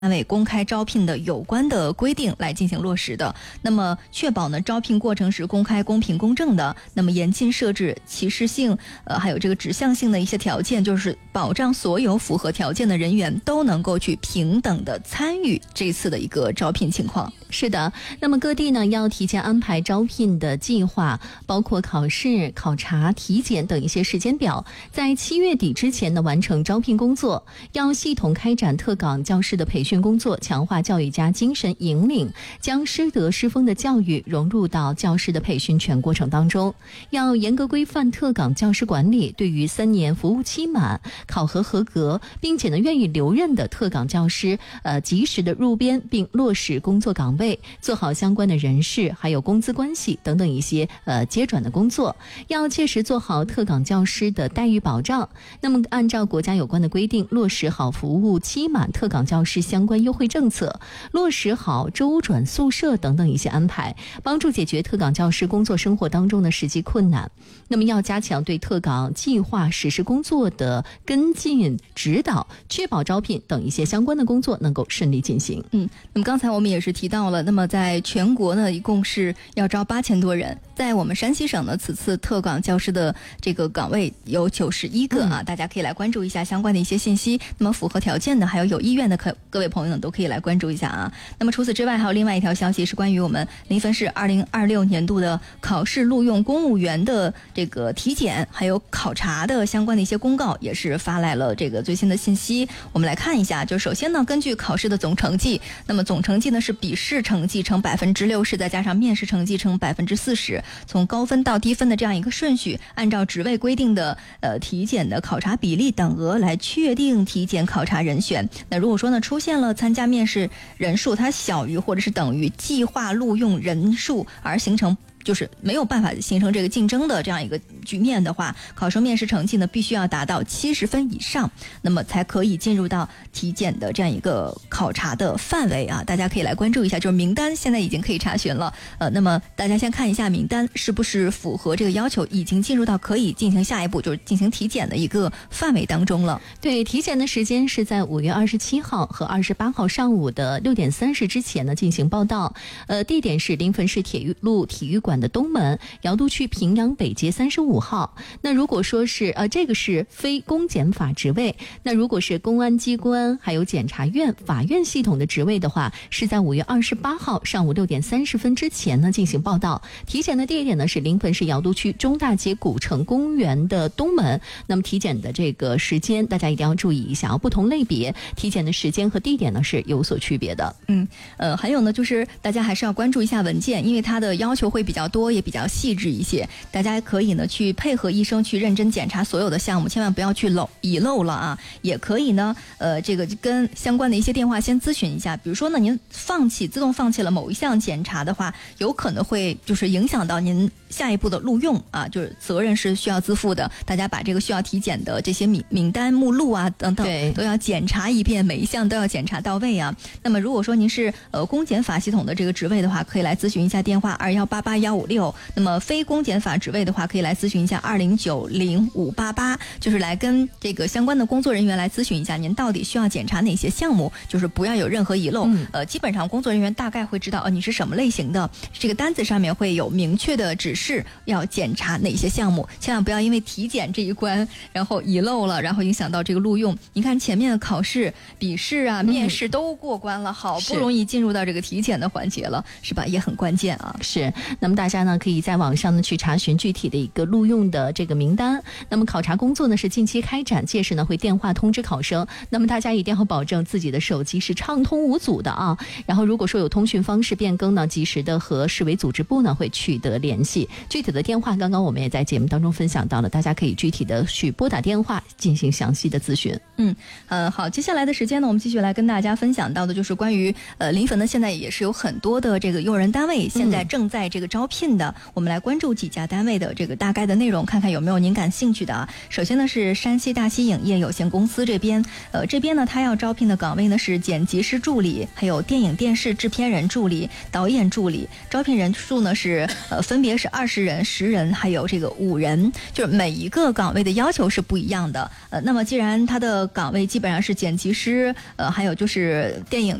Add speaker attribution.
Speaker 1: 单位公开招聘的有关的规定来进行落实的。那么确保呢招聘过程是公开、公平、公正的。那么严禁设置歧视性还有这个指向性的一些条件，就是保障所有符合条件的人员都能够去平等的参与这次的一个招聘情况。
Speaker 2: 是的，那么各地呢要提前安排招聘的计划，包括考试、考察、体检等一些时间表，在7月底之前呢完成招聘工作。要系统开展特岗教师的培训工作，强化教育家精神引领，将师德师风的教育融入到教师的培训全过程当中。要严格规范特岗教师管理，对于3年服务期满、考核合格，并且呢愿意留任的特岗教师，及时的入编并落实工作岗位，做好相关的人事还有工资关系等等一些接转的工作。要切实做好特岗教师的待遇保障。那么按照国家有关的规定，落实好服务期满特岗教师相关优惠政策，落实好周转宿舍等等一些安排，帮助解决特岗教师工作生活当中的实际困难。那么要加强对特岗计划实施工作的跟进指导，确保招聘等一些相关的工作能够顺利进行。
Speaker 1: 那么刚才我们也是提到了，那么在全国呢一共是要招8000多人，在我们山西省呢此次特岗教师的这个岗位有91个啊，大家可以来关注一下相关的一些信息。那么符合条件的还有意愿的各位朋友呢都可以来关注一下啊。那么除此之外还有另外一条消息是关于我们临汾市2026年度的考试录用公务员的这个体检还有考察的相关的一些公告，也是发来了这个最新的信息。我们来看一下，就首先呢根据考试的总成绩，那么总成绩呢是笔试成绩乘60%，再加上面试成绩乘40%，从高分到低分的这样一个顺序，按照职位规定的体检的考察比例等额来确定体检考察人选。那如果说呢出现了参加面试人数它小于或者是等于计划录用人数而形成就是没有办法形成这个竞争的这样一个局面的话，考生面试成绩呢必须要达到70分以上，那么才可以进入到体检的这样一个考察的范围啊。大家可以来关注一下，就是名单现在已经可以查询了。那么大家先看一下名单是不是符合这个要求，已经进入到可以进行下一步就是进行体检的一个范围当中了。
Speaker 2: 对，体检的时间是在5月27号和28号上午的6点30之前呢进行报到。地点是临汾市铁路路体育馆的东门，瑶都区平阳北街35号。那如果说是这个是非公检法职位，那如果是公安机关还有检察院、法院系统的职位的话，是在5月28号上午6点30分之前呢进行报到。体检的地点呢是临汾市瑶都区中大街古城公园的东门。那么体检的这个时间大家一定要注意一下，不同类别体检的时间和地点呢是有所区别的。
Speaker 1: 还有呢就是大家还是要关注一下文件，因为它的要求会比较多也比较细致一些，大家可以呢去配合医生去认真检查所有的项目，千万不要去遗漏了啊。也可以呢这个跟相关的一些电话先咨询一下，比如说呢您自动放弃了某一项检查的话，有可能会就是影响到您下一步的录用啊，就是责任是需要自负的。大家把这个需要体检的这些名单目录啊等等都要检查一遍，每一项都要检查到位啊。那么如果说您是公检法系统的这个职位的话，可以来咨询一下电话2188156。那么非公检法职位的话，可以来咨询一下20900588，就是来跟这个相关的工作人员来咨询一下您到底需要检查哪些项目，就是不要有任何遗漏。基本上工作人员大概会知道你是什么类型的，这个单子上面会有明确的指示要检查哪些项目，千万不要因为体检这一关然后遗漏了，然后影响到这个录用。你看前面的考试、笔试啊、面试都过关了，好不容易进入到这个体检的环节了，是吧？也很关键啊。
Speaker 2: 是，那么大家呢可以在网上呢去查询具体的一个录用的这个名单。那么考察工作呢是近期开展，届时呢会电话通知考生。那么大家一定要保证自己的手机是畅通无阻的啊。然后如果说有通讯方式变更呢，及时的和市委组织部呢会取得联系。具体的电话刚刚我们也在节目当中分享到了，大家可以具体的去拨打电话进行详细的咨询。
Speaker 1: 好，接下来的时间呢，我们继续来跟大家分享到的就是关于临汾呢现在也是有很多的这个用人单位现在正在这个招聘的，我们来关注几家单位的这个大概的的内容，看看有没有您感兴趣的啊。首先呢是山西大溪影业有限公司这边，这边呢他要招聘的岗位呢是剪辑师助理，还有电影电视制片人助理、导演助理，招聘人数呢是分别是20人、10人，还有这个5人，就是每一个岗位的要求是不一样的。那么既然他的岗位基本上是剪辑师，还有就是电影